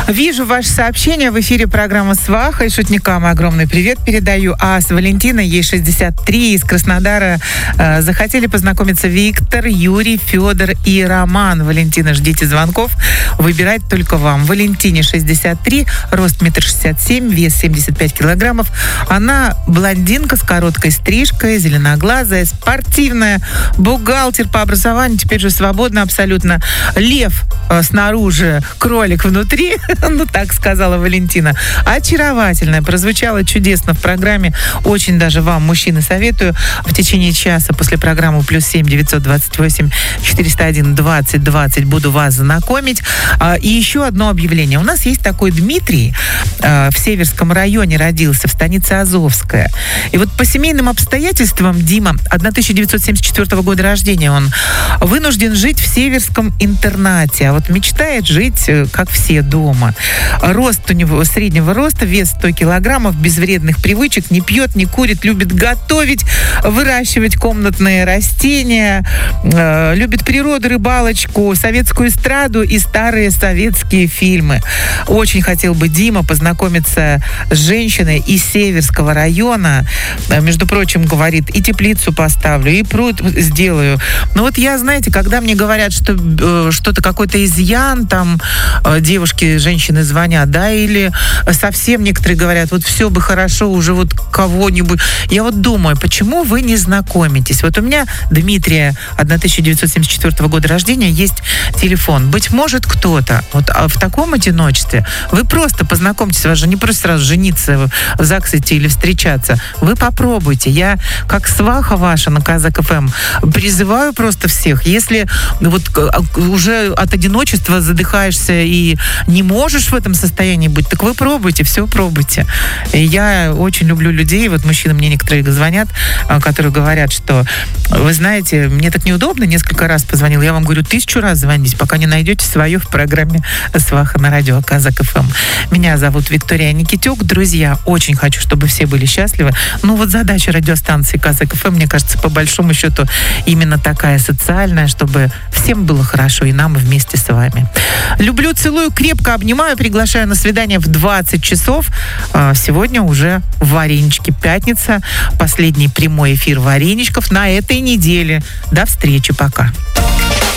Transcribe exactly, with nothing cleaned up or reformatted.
Вижу ваше сообщение. В эфире программа «Сваха». И шутникам огромный привет передаю. А с Валентиной, ей шестьдесят три, из Краснодара э, захотели познакомиться Виктор, Юрий, Федор и Роман. Валентина, ждите звонков. Выбирать только вам. Валентине шестьдесят три, рост метр шестьдесят семь, вес семьдесят пять килограммов. Она блондинка с короткой стрижкой, зеленоглазая, спортивная, бухгалтер по образованию, теперь же свободна абсолютно. Лев э, снаружи, кролик внутри. Ну, так сказала Валентина. Очаровательная. Прозвучала чудесно в программе. Очень даже вам, мужчины, советую. В течение часа после программы плюс семь девятьсот двадцать восемь четыреста один двадцать двадцать буду вас знакомить. И еще одно объявление. У нас есть такой Дмитрий, в Северском районе родился, в станице Азовская. И вот по семейным обстоятельствам Дима, тысяча девятьсот семьдесят четвёртого года рождения, он вынужден жить в северском интернате. А вот мечтает жить, как все, дома. Рост у него среднего роста, вес сто килограммов, без вредных привычек, не пьет, не курит, любит готовить, выращивать комнатные растения, э, любит природу, рыбалочку, советскую эстраду и старые советские фильмы. Очень хотел бы Дима познакомиться с женщиной из Северского района. Между прочим, говорит, и теплицу поставлю, и пруд сделаю. Но вот я, знаете, когда мне говорят, что э, что-то, какой-то изъян, там, э, девушки, женщины звонят, да, или совсем некоторые говорят, вот все бы хорошо, уже вот кого-нибудь. Я вот думаю, почему вы не знакомитесь? Вот у меня, Дмитрия, тысяча девятьсот семьдесят четвёртого года рождения, есть телефон. Быть может, кто-то вот в таком одиночестве, вы просто познакомьтесь, вас же не просто сразу жениться в ЗАГСе или встречаться. Вы попробуйте. Я, как сваха ваша на Казак эф эм, призываю просто всех, если вот уже от одиночества задыхаешься и не можешь в этом состоянии быть, так вы пробуйте, все пробуйте. И я очень люблю людей, вот мужчины мне некоторые звонят, которые говорят, что, вы знаете, мне так неудобно, несколько раз позвонил, я вам говорю, тысячу раз звоните, пока не найдете свое в программе «Сваха» на радио Казак эф эм. Меня зовут Виктория Никитюк. Друзья, очень хочу, чтобы все были счастливы. Ну вот задача радиостанции Казак эф эм, мне кажется, по большому счету именно такая социальная, чтобы всем было хорошо и нам вместе с вами. Люблю, целую, крепко обнимаю, приглашаю на свидание в двадцать часов. Сегодня уже в Вареничке пятница. Последний прямой эфир Вареничков на этой неделе. До встречи, пока.